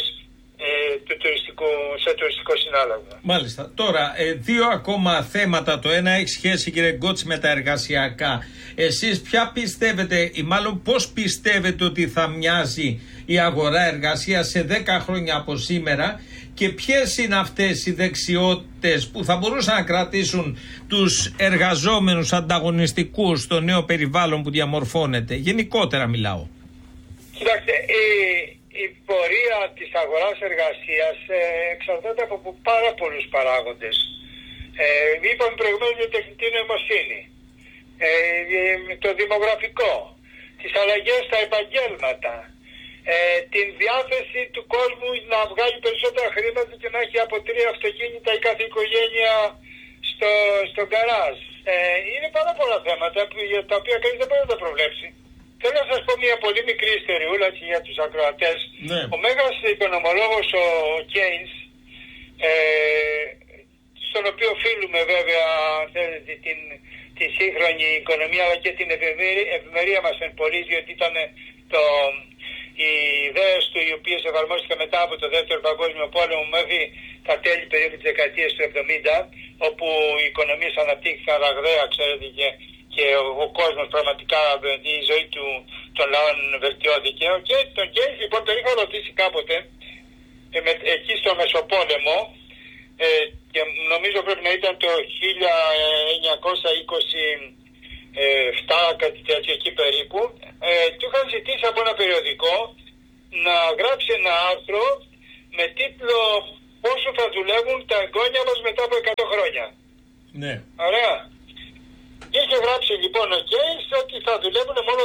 σε τουριστικό συνάλλαγμα. Μάλιστα. Τώρα, δύο ακόμα θέματα. Το ένα έχει σχέση, κύριε Γκότση, με τα εργασιακά. Εσείς ποια πιστεύετε, ή μάλλον πώς πιστεύετε ότι θα μοιάζει η αγορά εργασίας σε 10 χρόνια από σήμερα, και ποιες είναι αυτές οι δεξιότητες που θα μπορούσαν να κρατήσουν τους εργαζόμενους ανταγωνιστικούς στο νέο περιβάλλον που διαμορφώνεται? Γενικότερα μιλάω. Κοιτάξτε, η πορεία της αγοράς εργασίας εξαρτάται από πάρα πολλούς παράγοντες. Είπαμε προηγουμένως για την τεχνητή νοημοσύνη, το δημογραφικό, τις αλλαγές στα επαγγέλματα, την διάθεση του κόσμου να βγάλει περισσότερα χρήματα και να έχει από 3 αυτοκίνητα η κάθε οικογένεια στο γκαράζ. Είναι πάρα πολλά θέματα για τα οποία κανείς δεν μπορεί να τα προβλέψει. Θέλω να σας πω μια πολύ μικρή ιστοριούλα για τους ακροατές. Ναι. Ο μέγας οικονομολόγος ο Κέινς, στον οποίο οφείλουμε βέβαια τη σύγχρονη οικονομία αλλά και την ευημερία μας εν πολύ, διότι ήταν οι ιδέες του οι οποίες εφαρμόστηκαν μετά από το Δεύτερο Παγκόσμιο Πόλεμο μέχρι τα τέλη περίοδου της δεκαετίας του 70, όπου οι οικονομίες αναπτύχθηκαν ραγδαία, ξέρετε, και ο κόσμος πραγματικά, η ζωή των λαών βελτιώθηκε. Και τον Κέινς λοιπόν τον είχα ρωτήσει κάποτε εκεί στο Μεσοπόλεμο, και νομίζω πρέπει να ήταν το 1927, κάτι τέτοιο εκεί περίπου. Του είχαν ζητήσει από ένα περιοδικό να γράψει ένα άρθρο με τίτλο «Πόσο θα δουλεύουν τα εγγόνια μας μετά από 100 χρόνια». Ναι. Ωραία. Είχε γράψει λοιπόν ο Κέινς ότι θα δουλεύουν μόνο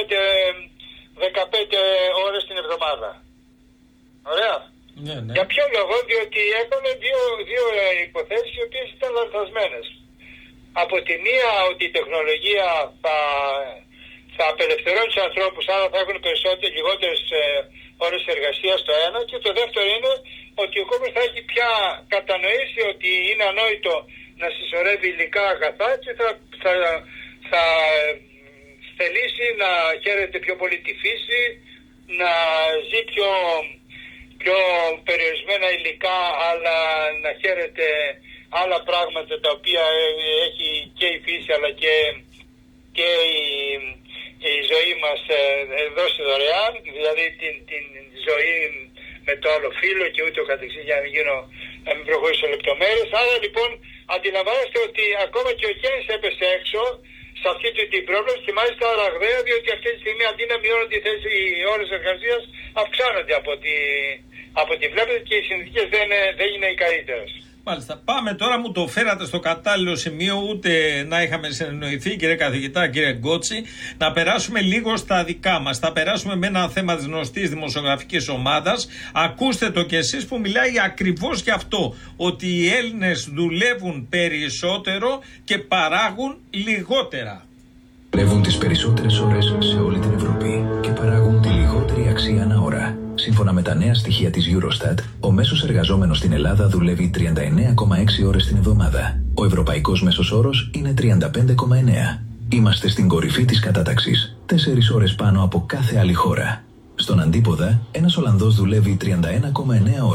15 ώρες την εβδομάδα. Ωραία. Ναι, ναι. Για ποιο λόγο? Διότι έκανε δύο υποθέσεις οι οποίες ήταν λανθασμένες. Από τη μία, ότι η τεχνολογία θα απελευθερώσει τους ανθρώπους, άρα θα έχουν λιγότερες ώρες εργασίας το ένα, και το δεύτερο είναι ότι ο κόσμος θα έχει πια κατανοήσει ότι είναι ανόητο να συσσωρεύει υλικά αγαθά και θα θελήσει να χαίρεται πιο πολύ τη φύση, να ζει πιο περιορισμένα υλικά, αλλά να χαίρεται άλλα πράγματα τα οποία έχει και η φύση αλλά και η ζωή μας δώσει δωρεάν, δηλαδή την ζωή με το άλλο φύλλο και ούτω καθεξής, για να μην προχωρήσω λεπτομέρειες. Άρα λοιπόν αντιλαμβάνεστε ότι ακόμα και ο Κέινς έπεσε έξω σε αυτή την πρόβλεψη, και μάλιστα ραγδαία, διότι αυτή τη στιγμή αντί να μειώνονται οι ώρες εργασίας, αυξάνονται από ό,τι βλέπετε, και οι συνθήκες δεν είναι οι καλύτερες. Μάλιστα. Πάμε τώρα, μου το φέρατε στο κατάλληλο σημείο, ούτε να είχαμε συνεννοηθεί, κύριε καθηγητά, κύριε Γκότση, να περάσουμε λίγο στα δικά μας. Θα περάσουμε με ένα θέμα της γνωστής δημοσιογραφικής ομάδας. Ακούστε το κι εσείς, που μιλάει ακριβώς γι' αυτό, ότι οι Έλληνες δουλεύουν περισσότερο και παράγουν λιγότερα. Δουλεύουν τις περισσότερες ώρες σε όλη την Ευρώπη και παράγουν τη λιγότερη αξία ανά ώρα. Σύμφωνα με τα νέα στοιχεία της Eurostat, ο μέσος εργαζόμενος στην Ελλάδα δουλεύει 39,6 ώρες την εβδομάδα. Ο ευρωπαϊκός μέσος όρος είναι 35,9. Είμαστε στην κορυφή της κατάταξης, 4 ώρες πάνω από κάθε άλλη χώρα. Στον αντίποδα, ένας Ολλανδός δουλεύει 31,9 ώρες,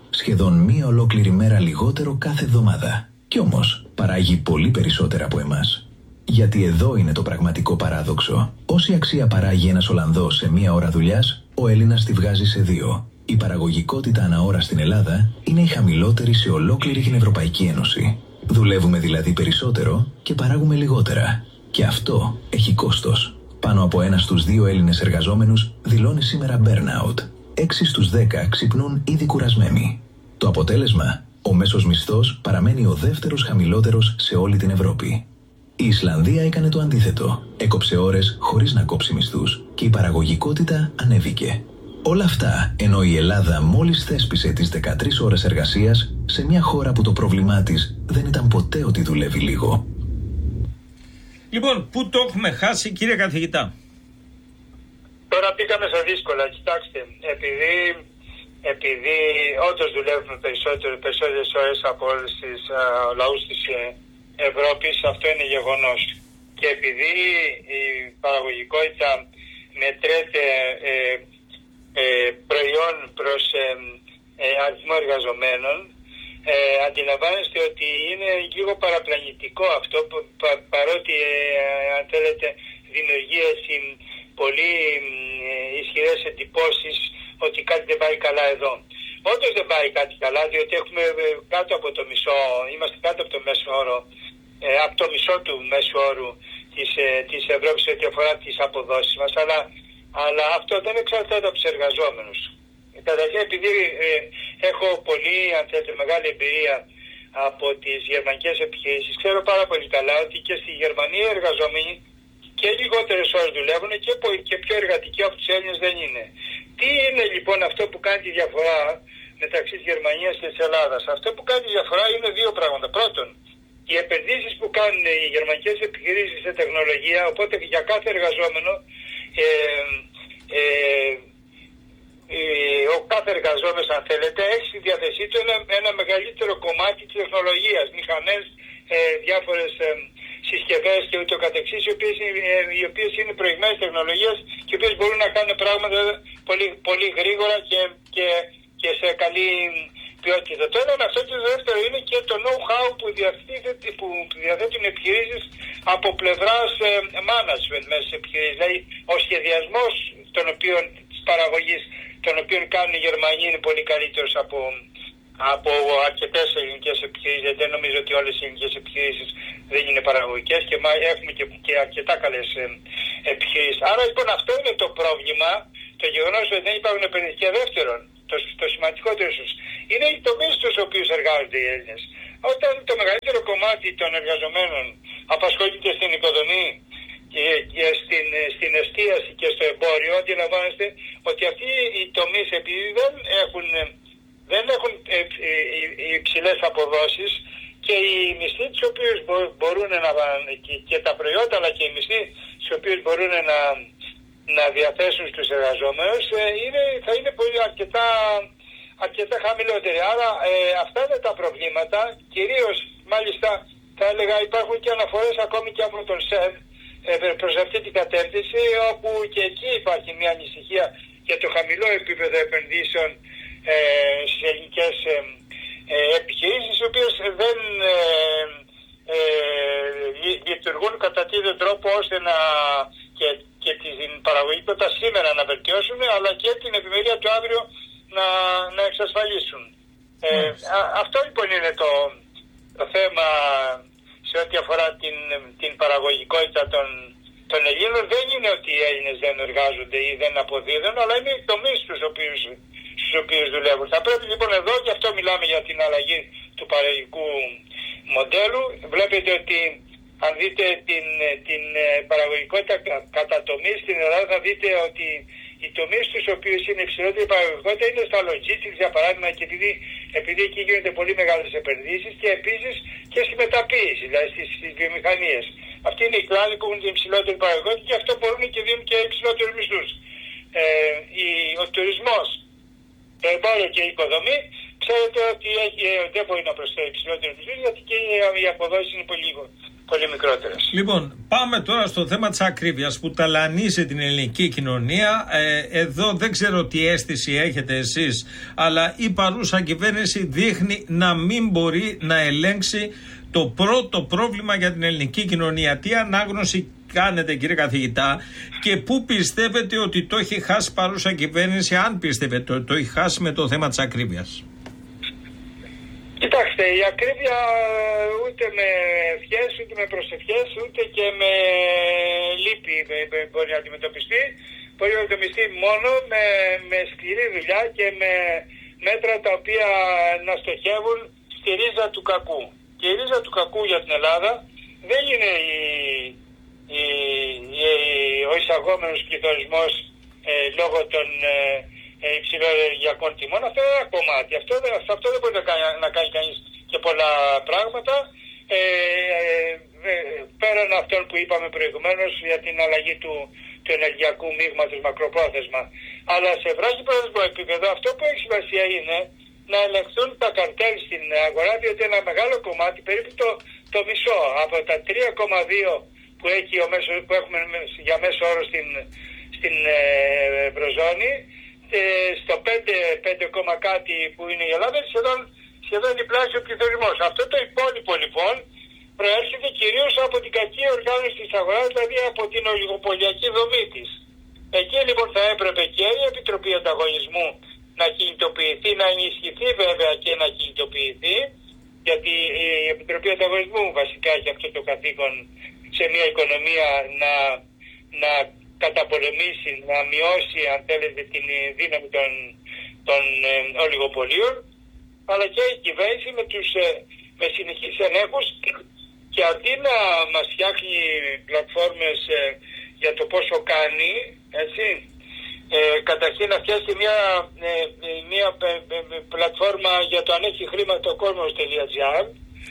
σχεδόν μία ολόκληρη μέρα λιγότερο κάθε εβδομάδα. Κι όμως παράγει πολύ περισσότερα από εμάς. Γιατί εδώ είναι το πραγματικό παράδοξο. Όση αξία παράγει ένας Ολλανδός σε μία ώρα δουλειάς, ο Έλληνας τη βγάζει σε 2. Η παραγωγικότητα ανά ώρα στην Ελλάδα είναι η χαμηλότερη σε ολόκληρη την Ευρωπαϊκή Ένωση. Δουλεύουμε δηλαδή περισσότερο και παράγουμε λιγότερα. Και αυτό έχει κόστος. Πάνω από 1 στους 2 Έλληνες εργαζόμενους δηλώνει σήμερα burnout. 6 στους 10 ξυπνούν ήδη κουρασμένοι. Το αποτέλεσμα, ο μέσος μισθός παραμένει ο δεύτερος χαμηλότερος σε όλη την Ευρώπη. Η Ισλανδία έκανε το αντίθετο. Έκοψε ώρες χωρίς να κόψει μισθούς και η παραγωγικότητα ανέβηκε. Όλα αυτά ενώ η Ελλάδα μόλις θέσπισε τις 13 ώρες εργασίας σε μια χώρα που το πρόβλημά της δεν ήταν ποτέ ότι δουλεύει λίγο. Λοιπόν, πού το έχουμε χάσει, κύριε καθηγητά? Τώρα πήγαμε σε δύσκολα. Κοιτάξτε, επειδή όντως δουλεύουμε περισσότερες ώρες από όλους τους λαούς της Ευρώπης, αυτό είναι γεγονός. Και επειδή η παραγωγικότητα μετρέται προϊόν προς αριθμό εργαζομένων, αντιλαμβάνεστε ότι είναι λίγο παραπλανητικό αυτό, παρότι αν θέλετε δημιουργεί πολύ ισχυρές εντυπώσεις ότι κάτι δεν πάει καλά εδώ. Όντως δεν πάει κάτι καλά, διότι έχουμε κάτω από το μισό, είμαστε κάτω από το μέσο όρο, από το μισό του μέσου όρου της Ευρώπης ό,τι αφορά τις αποδόσεις μας, αλλά αυτό δεν εξαρτάται από τους εργαζόμενους. Καταρχήν, επειδή έχω πολύ, αν θέλετε, μεγάλη εμπειρία από τις γερμανικές επιχειρήσεις, ξέρω πάρα πολύ καλά ότι και στη Γερμανία οι εργαζόμενοι και λιγότερες ώρες δουλεύουν και πιο εργατικοί από τους Έλληνες δεν είναι. Τι είναι λοιπόν αυτό που κάνει τη διαφορά μεταξύ της Γερμανίας και της Ελλάδας? Αυτό που κάνει τη διαφορά είναι 2 πράγματα. Πρώτον, οι επενδύσεις που κάνουν οι γερμανικές επιχειρήσεις σε τεχνολογία, οπότε για κάθε εργαζόμενο ο κάθε εργαζόμενος, αν θέλετε, έχει στη διάθεσή του ένα μεγαλύτερο κομμάτι της τεχνολογίας, μηχανές, διάφορες συσκευές και ούτω καθεξής, οι οποίες είναι προηγμένες τεχνολογίες και οι οποίες μπορούν να κάνουν πράγματα πολύ, πολύ γρήγορα και σε καλή ποιότητα. Το ένα αυτό και το δεύτερο είναι και το know-how που διαθέτουν επιχειρήσεις από πλευράς management μέσα σε επιχειρήσεις. Δηλαδή ο σχεδιασμός της παραγωγής των οποίων κάνουν οι Γερμανοί είναι πολύ καλύτερος από αρκετές ελληνικές επιχειρήσεις. Γιατί δεν νομίζω ότι όλες οι ελληνικές επιχειρήσεις δεν είναι παραγωγικές και έχουμε και αρκετά καλές επιχειρήσεις. Άρα λοιπόν αυτό είναι το πρόβλημα, το γεγονός ότι δεν υπάρχουν επενδύσεις. Και δεύτερον, το σημαντικότερο ίσως, είναι οι τομείς στους οποίους εργάζονται οι Έλληνες. Όταν το μεγαλύτερο κομμάτι των εργαζομένων απασχολείται στην οικοδομή και στην εστίαση και στο εμπόριο, αντιλαμβάνεστε ότι αυτοί οι τομείς, επειδή δεν έχουν υψηλές αποδόσεις και οι μισθοί τους οποίους μπορούν και τα προϊόντα αλλά και οι μισθοί τους οποίους μπορούν να διαθέσουν στους εργαζόμενους θα είναι πολύ αρκετά χαμηλότεροι. Άρα αυτά είναι τα προβλήματα. Κυρίως μάλιστα θα έλεγα υπάρχουν και αναφορές ακόμη και από τον ΣΕΔ προς αυτή την κατεύθυνση, όπου και εκεί υπάρχει μια ανησυχία για το χαμηλό επίπεδο επενδύσεων στις ελληνικές επιχειρήσεις, οι οποίες δεν λειτουργούν κατά τέτοιο τρόπο ώστε και την παραγωγικότητα σήμερα να βελτιώσουν, αλλά και την ευημερία του αύριο να εξασφαλίσουν. Αυτό λοιπόν είναι το θέμα σε ό,τι αφορά την παραγωγικότητα των Ελλήνων. Δεν είναι ότι οι Έλληνες δεν εργάζονται ή δεν αποδίδουν, αλλά είναι οι τομείς στους οποίους δουλεύουν. Θα πρέπει λοιπόν εδώ, και αυτό μιλάμε για την αλλαγή του παραγωγικού μοντέλου. Βλέπετε ότι αν δείτε την παραγωγικότητα κατά τομείς στην Ελλάδα, θα δείτε ότι οι τομείς στους οποίους είναι υψηλότερη παραγωγικότητα είναι στα logistics, για παράδειγμα, και επειδή εκεί γίνονται πολύ μεγάλες επενδύσεις, και επίσης και στη μεταποίηση, δηλαδή στις βιομηχανίες. Αυτοί είναι οι κλάδοι που έχουν την υψηλότερη παραγωγικότητα και αυτό μπορούν και δίνουν και υψηλότερους μισθούς. Ο τουρισμός, το εμπόριο και η οικοδομή ξέρετε ότι δεν μπορεί να προσφέρει ψηλότερες μισθούς, γιατί και οι αποδόσεις είναι πολύ μικρότερες. Λοιπόν, πάμε τώρα στο θέμα της ακρίβειας που ταλανίζει την ελληνική κοινωνία. Εδώ δεν ξέρω τι αίσθηση έχετε εσείς, αλλά η παρούσα κυβέρνηση δείχνει να μην μπορεί να ελέγξει το πρώτο πρόβλημα για την ελληνική κοινωνία. Τι ανάγνωση κάνετε, κύριε καθηγητά, και πού πιστεύετε ότι το έχει χάσει παρούσα κυβέρνηση, αν πιστεύετε ότι το έχει χάσει με το θέμα της ακρίβειας? Κοιτάξτε, η ακρίβεια ούτε με ευχές, ούτε με προσευχές, ούτε και με λύπη μπορεί να αντιμετωπιστεί. Μπορεί να αντιμετωπιστεί μόνο με σκληρή δουλειά και με μέτρα τα οποία να στοχεύουν στη ρίζα του κακού. Και η ρίζα του κακού για την Ελλάδα δεν είναι ο εισαγόμενος πληθωρισμός λόγω των υψηλών ενεργειακών τιμών. Αυτό είναι ένα κομμάτι. Αυτό δεν μπορεί να κάνει κανείς και πολλά πράγματα. Πέραν αυτών που είπαμε προηγουμένως για την αλλαγή του ενεργειακού μείγματος μακροπρόθεσμα. Αλλά σε βράχυπρόθεσμο επίπεδο αυτό που έχει σημασία είναι να ελεγχθούν τα καρτέλ στην αγορά, διότι ένα μεγάλο κομμάτι, περίπου το μισό από τα 3,2 που έχουμε για μέσο όρο στην Ευρωζώνη, στο 5 κάτι που είναι η Ελλάδα, σχεδόν διπλάσιο πληθωρισμός. Αυτό το υπόλοιπο λοιπόν προέρχεται κυρίως από την κακή οργάνωση της αγοράς, δηλαδή από την ολιγοπολιακή δομή της. Εκεί λοιπόν θα έπρεπε και η Επιτροπή Ανταγωνισμού να κινητοποιηθεί, να ενισχυθεί βέβαια και να κινητοποιηθεί, γιατί η Επιτροπή Ανταγωνισμού βασικά έχει αυτό το καθήκον σε μια οικονομία να καταπολεμήσει, να μειώσει αν θέλετε την δύναμη των ολιγοπολίων, αλλά και η κυβέρνηση με συνεχείς ελέγχους, και αντί να μας φτιάχνει πλατφόρμες για το πόσο κάνει, έτσι, καταρχήν να φτιάξει μια πλατφόρμα για το αν έχει χρήματα ο κόσμος.gr.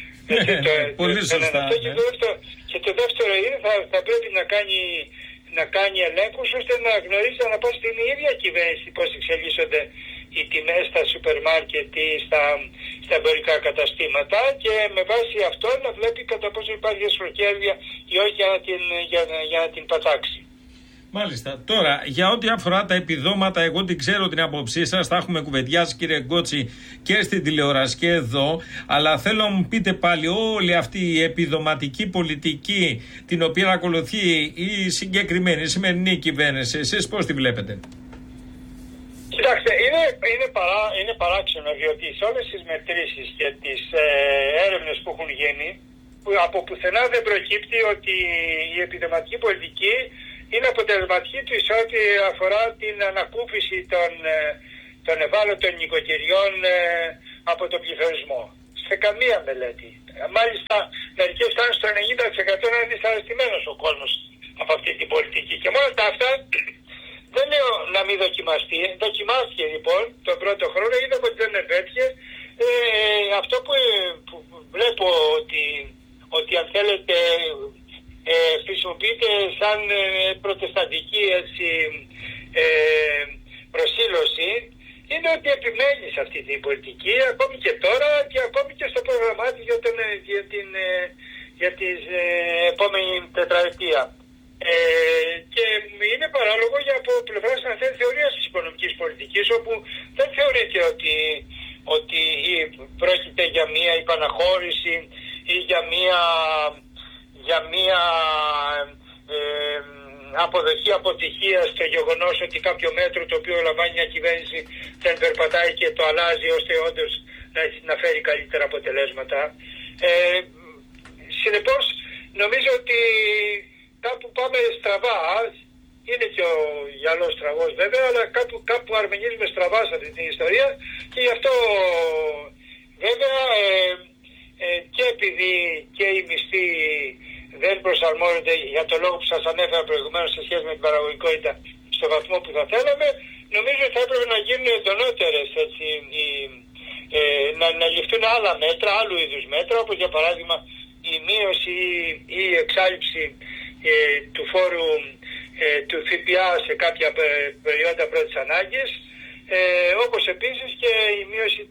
Πολύ σωστά. Και το δεύτερο είναι θα πρέπει να κάνει ελέγχους, ώστε να γνωρίζει να πάει στην ίδια κυβέρνηση πώς εξελίσσονται οι τιμές στα σούπερ μάρκετ ή στα εμπορικά καταστήματα, και με βάση αυτό να βλέπει κατά πόσο υπάρχει εσχροκέρδεια ή όχι για να την πατάξει. Μάλιστα. Τώρα, για ό,τι αφορά τα επιδόματα, εγώ την ξέρω την άποψή σας, τα έχουμε κουβεντιάσει, κύριε Γκότση, και στην τηλεόραση και εδώ, αλλά θέλω να μου πείτε πάλι όλη αυτή η επιδοματική πολιτική την οποία ακολουθεί η συγκεκριμένη, η σημερινή κυβέρνηση, εσείς πώς τη βλέπετε? Κοιτάξτε, είναι παράξενο, διότι σε όλες τις μετρήσεις και τις έρευνες που έχουν γίνει, από πουθενά δεν προκύπτει ότι η επιδοματική πολιτική είναι αποτελεσματική του σε ό,τι αφορά την ανακούφιση των ευάλωτων νοικοκυριών από τον πληθωρισμό. Σε καμία μελέτη. Μάλιστα, μερικές φτάνουν στο 90% να είναι δυσαρεστημένος ο κόσμος από αυτή την πολιτική. Και μόνο αυτά δεν λέω να μην δοκιμαστεί. Δοκιμάστηκε λοιπόν τον πρώτο χρόνο, είδαμε ότι δεν επέτυχε. Αυτό που βλέπω ότι αν θέλετε χρησιμοποιείται σαν προτεσταντική προσήλωση, είναι ότι επιμένει σε αυτή την πολιτική ακόμη και τώρα και ακόμη και στο πρόγραμμά της για την επόμενη τετραετία. Και είναι παράλογο από πλευράς θεωρίας της οικονομικής πολιτικής, όπου δεν θεωρείται ότι πρόκειται για μια υπαναχώρηση ή για μια αποδοχή αποτυχίας στο γεγονός ότι κάποιο μέτρο το οποίο λαμβάνει μια κυβέρνηση δεν περπατάει και το αλλάζει ώστε όντως να φέρει καλύτερα αποτελέσματα. Συνεπώς νομίζω ότι κάπου πάμε στραβά. Είναι και ο γυαλός στραβός βέβαια, αλλά κάπου αρμενίζουμε στραβά σε αυτή την ιστορία, και γι' αυτό βέβαια και επειδή και οι μισθοί δεν προσαρμόζονται για το λόγο που σας ανέφερα προηγουμένως σε σχέση με την παραγωγικότητα στο βαθμό που θα θέλαμε, νομίζω ότι θα έπρεπε να γίνουν εντονότερες, να ληφθούν άλλα μέτρα, άλλου είδους μέτρα, όπως για παράδειγμα η μείωση ή η εξάλειψη του φόρου του ΦΠΑ σε κάποια προϊόντα πρώτης ανάγκης, όπως επίσης και η μείωση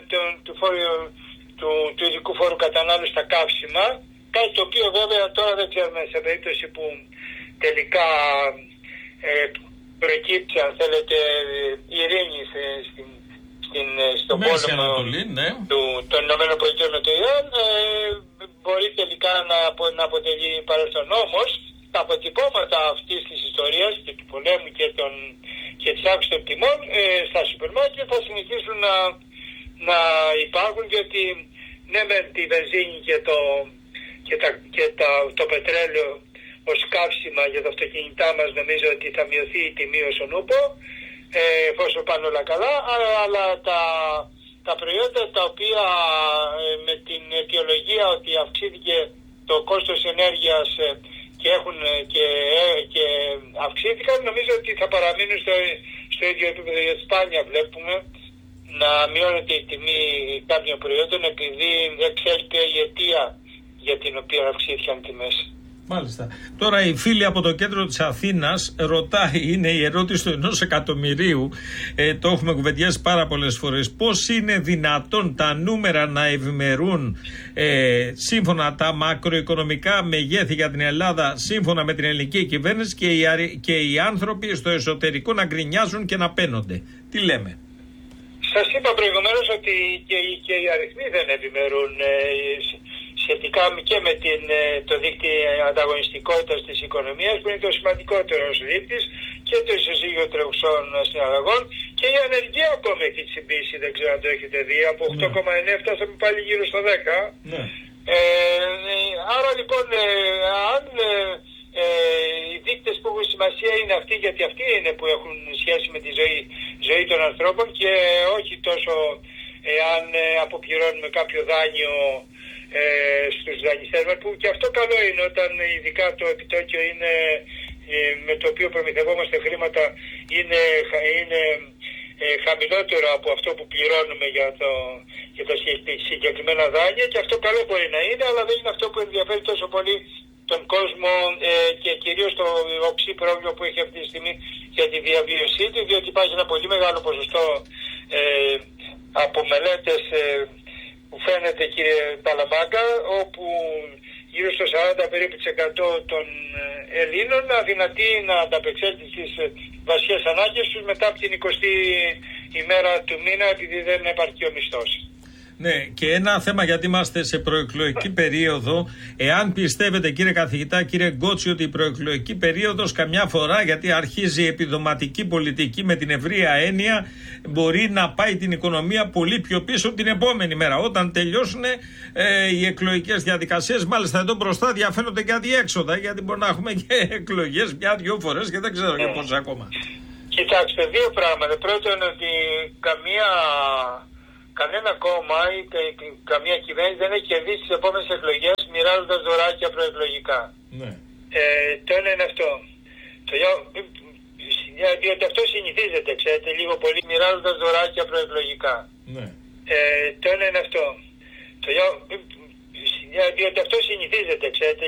του ειδικού φόρου κατανάλωσης στα καύσιμα, κάτι το οποίο βέβαια τώρα δεν ξέρουμε σε περίπτωση που τελικά προκύψει, αν θέλετε, ειρήνη στον πόλεμο των ΗΠΑ με το Ιράν, μπορεί τελικά να αποτελεί παρελθόν. Όμως τα αποτυπώματα αυτής της ιστορίας και του πολέμου και της αύξησης των τιμών στα σούπερ μάρκετ θα συνεχίσουν να υπάρχουν, γιατί ναι, με τη βενζίνη και το πετρέλαιο ως καύσιμα για τα αυτοκίνητά μας, νομίζω ότι θα μειωθεί η τιμή όσον ούπο, εφόσον πάνε όλα καλά, αλλά τα προϊόντα τα οποία με την αιτιολογία ότι αυξήθηκε το κόστος ενέργειας και αυξήθηκαν, νομίζω ότι θα παραμείνουν στο ίδιο επίπεδο. Για σπάνια βλέπουμε να μειώνεται η τιμή κάποιων προϊόντων επειδή εξέλιξε η αιτία για την οποία αυξήθηκαν τιμές. Μάλιστα. Τώρα η φίλη από το κέντρο της Αθήνας ρωτάει, είναι η ερώτηση του 1 εκατομμυρίου, το έχουμε κουβεντιάσει πάρα πολλές φορές, πώς είναι δυνατόν τα νούμερα να ευημερούν σύμφωνα τα μακροοικονομικά μεγέθη για την Ελλάδα, σύμφωνα με την ελληνική κυβέρνηση, και οι άνθρωποι στο εσωτερικό να γκρινιάζουν και να παίνονται. Τι λέμε? Σας είπα προηγουμένως ότι και οι αριθμοί δεν ευημερούν σχετικά και με το δίκτυο ανταγωνιστικότητας της οικονομίας, που είναι το σημαντικότερο δείκτης, και το ισοζύγιο τρεχουσών συναλλαγών, και η ανεργία ακόμα έχει τσιμπήσει, δεν ξέρω αν το έχετε δει, από 8,9 φτάσαμε πάλι γύρω στο 10. Ναι. Άρα λοιπόν, αν οι δείκτες που έχουν σημασία είναι αυτοί, γιατί αυτοί είναι που έχουν σχέση με τη ζωή των ανθρώπων, και όχι τόσο αν αποπληρώνουμε κάποιο δάνειο στους δανειστές μας, που και αυτό καλό είναι όταν ειδικά το επιτόκιο είναι, με το οποίο προμηθευόμαστε χρήματα, είναι χαμηλότερο από αυτό που πληρώνουμε για τα συγκεκριμένα δάνεια, και αυτό καλό μπορεί να είναι, αλλά δεν είναι αυτό που ενδιαφέρει τόσο πολύ τον κόσμο, και κυρίως το οξύ πρόβλημα που έχει αυτή τη στιγμή για τη διαβίωσή του, διότι υπάρχει ένα πολύ μεγάλο ποσοστό από μελέτες που φαίνεται, κύριε Παλαμάκα, όπου γύρω στο 40 περίπου % των Ελλήνων αδυνατεί να ανταπεξέλθει στις βασικές ανάγκες τους μετά από την 20η ημέρα του μήνα, επειδή δεν επαρκεί ο μισθός. Ναι, και ένα θέμα, γιατί είμαστε σε προεκλογική περίοδο, εάν πιστεύετε, κύριε καθηγητά, κύριε Γκότσι, ότι η προεκλογική περίοδος καμιά φορά, γιατί αρχίζει η επιδοματική πολιτική με την ευρεία έννοια, μπορεί να πάει την οικονομία πολύ πιο πίσω την επόμενη μέρα. Όταν τελειώσουν οι εκλογικές διαδικασίες, μάλιστα εδώ μπροστά διαφαίνονται και αδιέξοδα, γιατί μπορεί να έχουμε και εκλογές μια-δυο φορές και δεν ξέρω για πόσα ακόμα. Κοιτάξτε, δύο πράγματα. Πρώτον, ότι κανένα κόμμα ή καμία κυβέρνηση δεν έχει κερδίσει τις επόμενες εκλογές μοιράζοντας δωράκια προεκλογικά. Ναι. Το ένα είναι αυτό. Διότι αυτό συνηθίζεται, ξέρετε, λίγο πολύ μοιράζοντας δωράκια προεκλογικά. Ναι. Το ένα είναι αυτό. Διότι αυτό συνηθίζεται, ξέρετε.